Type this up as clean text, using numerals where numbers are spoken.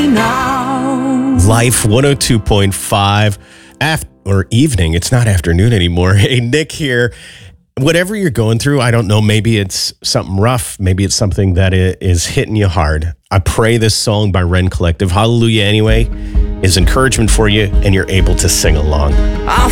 now. Life 102.5 or evening. It's not afternoon anymore. Hey, Nick here. Whatever you're going through, I don't know, maybe it's something rough. Maybe it's something that is hitting you hard. I pray this song by Ren Collective, Hallelujah Anyway, is encouragement for you and you're able to sing along. I'll